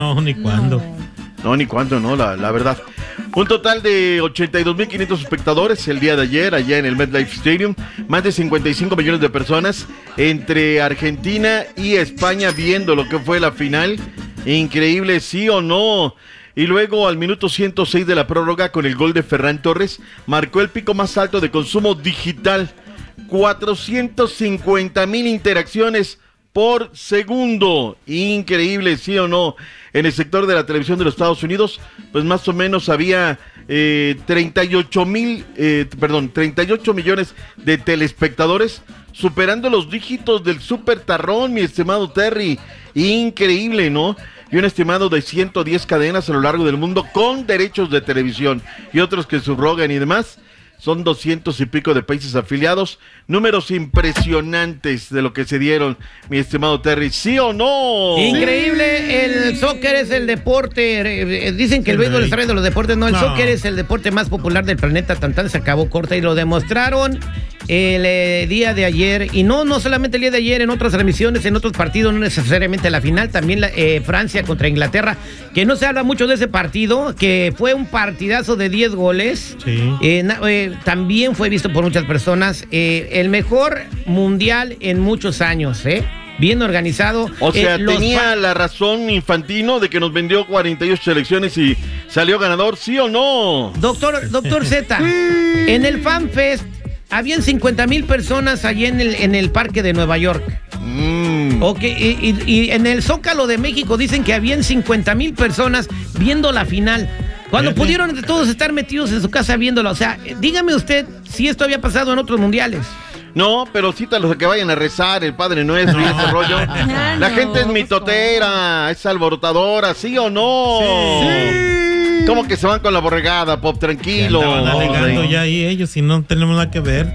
No, ni cuándo. No, ni cuándo, no, la verdad. Un total de 82.500 espectadores el día de ayer, allá en el MetLife Stadium. Más de 55 millones de personas entre Argentina y España viendo lo que fue la final. Increíble, ¿sí o no? Y luego al minuto 106 de la prórroga, con el gol de Ferran Torres, marcó el pico más alto de consumo digital. 450,000 interacciones por segundo. Increíble, ¿sí o no? En el sector de la televisión de los Estados Unidos, pues más o menos había 38 millones de telespectadores, superando los dígitos del Super Tarrón, mi estimado Terry. Increíble, ¿no? Y un estimado de 110 cadenas a lo largo del mundo con derechos de televisión y otros que subrogan y demás. Son 200 y pico de países afiliados. Números impresionantes de lo que se dieron, mi estimado Terry. ¿Sí o no? Increíble. El soccer es el deporte. Dicen que el béisbol está de los deportes. No, el soccer es el deporte más popular del planeta. Se acabó corta y lo demostraron el día de ayer. Y no solamente el día de ayer, en otras transmisiones, en otros partidos, no necesariamente la final. También Francia contra Inglaterra, que no se habla mucho de ese partido, que fue un partidazo de 10 goles. Sí. También fue visto por muchas personas. El mejor mundial en muchos años, bien organizado. O sea, tenía la razón Infantino de que nos vendió 48 selecciones y salió ganador, ¿sí o no? Doctor Z, en el FanFest habían 50,000 personas allí en el parque de Nueva York. Okay, y en el Zócalo de México dicen que habían 50,000 personas viendo la final. Cuando pudieron todos estar metidos en su casa viéndolo. O sea, dígame usted si esto había pasado en otros mundiales. No, pero cítalos a que vayan a rezar el Padre Nuestro y ese rollo. La gente es mitotera, es alborotadora, ¿sí o no? Sí. ¿Cómo que se van con la borregada, Pop? Tranquilo. Estaban alegando ya ahí ellos y no tenemos nada que ver.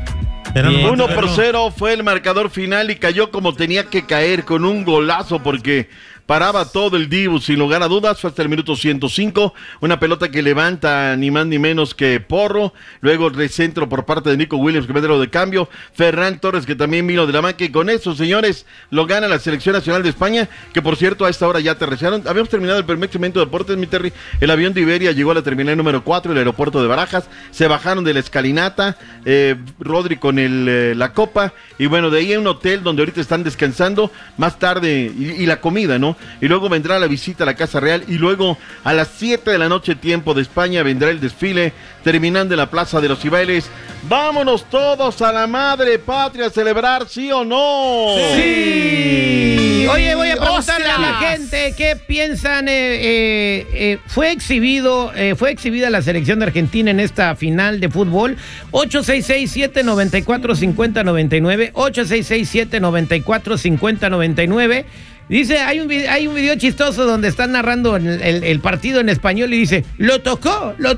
1-0 fue el marcador final y cayó como tenía que caer, con un golazo, porque paraba todo el Dibu, sin lugar a dudas. Fue hasta el minuto 105, una pelota que levanta ni más ni menos que Porro, luego el recentro por parte de Nico Williams, que mete lo de cambio, Ferran Torres, que también vino de la banca, y con eso, señores, lo gana la Selección Nacional de España, que por cierto a esta hora ya aterrizaron. Habíamos terminado el primer segmento de deportes, mi Terry. El avión de Iberia llegó a la terminal número 4, el aeropuerto de Barajas, se bajaron de la escalinata, Rodri con la copa, y bueno, de ahí hay un hotel donde ahorita están descansando, más tarde, y la comida, ¿no? Y luego vendrá la visita a la Casa Real, y luego a las 7 de la noche, tiempo de España, vendrá el desfile, terminando en la Plaza de los Cibeles. ¡Vámonos todos a la madre patria a celebrar, sí o no! ¡Sí! Oye, voy a preguntarle a la gente qué piensan. Fue exhibida la selección de Argentina en esta final de fútbol. 866-794-5099, 866-794-5099. Dice, hay un video chistoso donde están narrando el partido en español y dice, lo tocó. No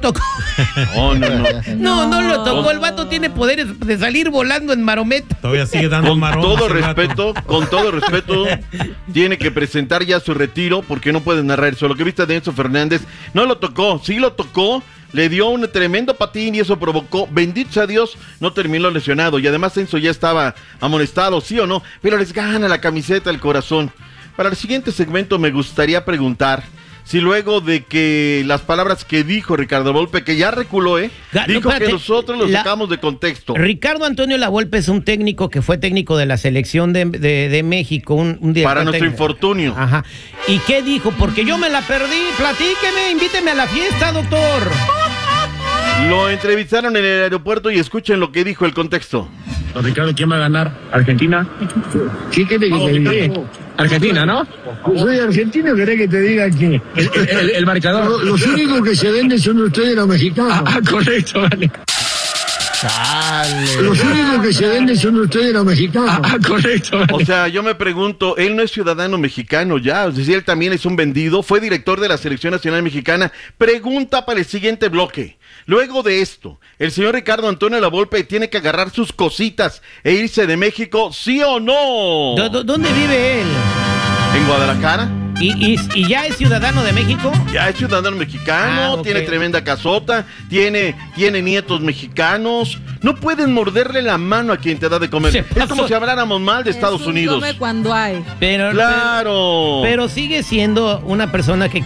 lo tocó. El vato tiene poderes de salir volando en marometa. Todavía sigue dando marón. Con todo respeto, tiene que presentar ya su retiro, porque no puede narrar eso. Lo que viste de Enzo Fernández, no lo tocó, sí lo tocó. Le dio un tremendo patín y eso provocó, bendito sea Dios, no terminó lesionado. Y además Enzo ya estaba amonestado, ¿sí o no? Pero les gana la camiseta el corazón. Para el siguiente segmento me gustaría preguntar si luego de que las palabras que dijo Ricardo Volpe, que ya reculó, dijo que nosotros lo sacamos de contexto. Ricardo Antonio Lavolpe es un técnico que fue técnico de la selección de México, un para nuestro infortunio. Ajá. ¿Y qué dijo? Porque yo me la perdí. Platíqueme, invíteme a la fiesta, doctor. Lo entrevistaron en el aeropuerto y escuchen lo que dijo, el contexto. Don Ricardo, ¿quién va a ganar? ¿Argentina? ¿Sí? ¿Qué te dice? Argentina, ¿no? ¿Soy argentino? ¿Querés que te diga que el marcador? Los únicos que se venden son ustedes los mexicanos. Correcto, vale. Dale. Los únicos que se venden son ustedes los mexicanos. Correcto. O sea, yo me pregunto, él no es ciudadano mexicano ya, o sea, si él también es un vendido, fue director de la Selección Nacional Mexicana. Pregunta para el siguiente bloque. Luego de esto, el señor Ricardo Antonio Lavolpe tiene que agarrar sus cositas e irse de México, ¿sí o no? ¿Dónde vive él? En Guadalajara. ¿Y ya es ciudadano de México? Ya es ciudadano mexicano, okay. Tiene tremenda casota, tiene nietos mexicanos, No pueden morderle la mano a quien te da de comer. Se Es pasó. como si habláramos mal de Estados Jesús Unidos. come cuando hay. Pero, Claro. pero sigue siendo una persona que